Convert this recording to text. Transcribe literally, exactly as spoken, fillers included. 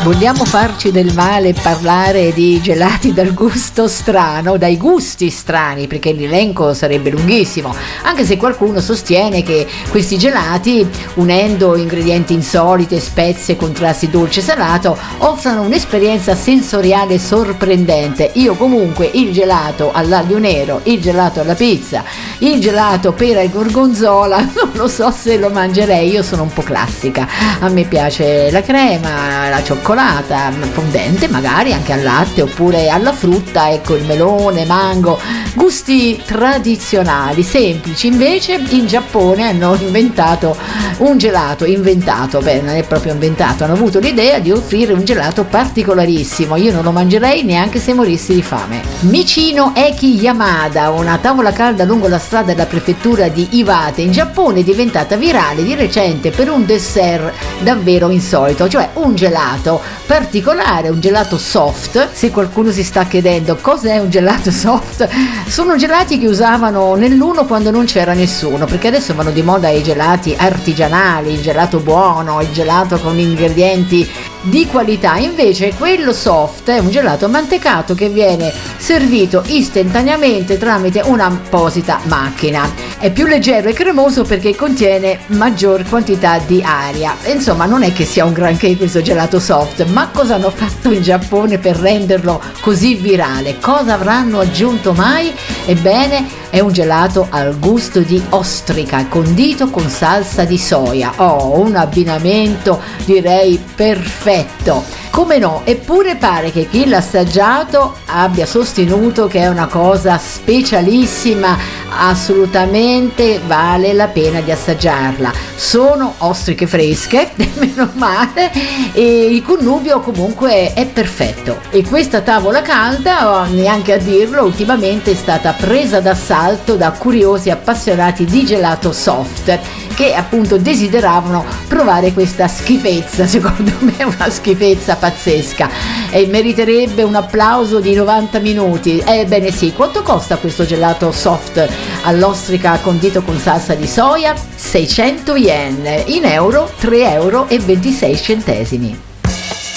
Vogliamo farci del male e parlare di gelati dal gusto strano, dai gusti strani, perché l'elenco sarebbe lunghissimo, anche se qualcuno sostiene che questi gelati, unendo ingredienti insolite, spezie, contrasti dolce e salato, offrono un'esperienza sensoriale sorprendente. Io comunque il gelato all'aglio nero, il gelato alla pizza, il gelato pera e gorgonzola, non lo so se lo mangerei. Io sono un po' classica, a me piace la crema, la cioccolata fondente, magari anche al latte oppure alla frutta, ecco, il melone, mango, gusti tradizionali, semplici. Invece in Giappone hanno inventato un gelato, inventato, beh non è proprio inventato, hanno avuto l'idea di offrire un gelato particolarissimo. Io non lo mangerei neanche se morissi di fame. Michino Eki Yamada, una tavola calda lungo la strada della prefettura di Iwate in Giappone, è diventata virale di recente per un dessert davvero insolito, cioè un gelato particolare, un gelato soft. Se qualcuno si sta chiedendo cos'è un gelato soft, sono gelati che usavano nell'uno quando non c'era nessuno, perché adesso vanno di moda i gelati artigianali, il gelato buono, il gelato con ingredienti di qualità. Invece quello soft è un gelato mantecato che viene servito istantaneamente tramite un'apposita macchina. È più leggero e cremoso perché contiene maggior quantità di aria. Insomma, non è che sia un granché questo gelato soft, ma cosa hanno fatto in Giappone per renderlo così virale? Cosa avranno aggiunto mai? Ebbene, è un gelato al gusto di ostrica condito con salsa di soia. Oh, un abbinamento direi perfetto. Come no, eppure pare che chi l'ha assaggiato abbia sostenuto che è una cosa specialissima, assolutamente vale la pena di assaggiarla. Sono ostriche fresche, meno male, e il connubio comunque è perfetto. E questa tavola calda, neanche a dirlo, ultimamente è stata presa d'assalto da curiosi appassionati di gelato soft che appunto desideravano provare questa schifezza. Secondo me è una schifezza pazzesca e meriterebbe un applauso di novanta minuti. Ebbene sì, quanto costa questo gelato soft all'ostrica condito con salsa di soia? seicento yen, in euro tre euro e ventisei centesimi.